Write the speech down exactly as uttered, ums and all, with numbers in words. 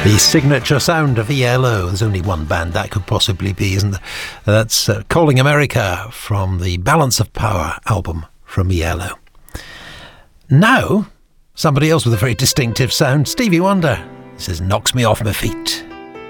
The signature sound of E L O. There's only one band that could possibly be, isn't there? That's uh, Calling America from the Balance of Power album from E L O. Now, somebody else with a very distinctive sound, Stevie Wonder. He says, knocks me off my feet.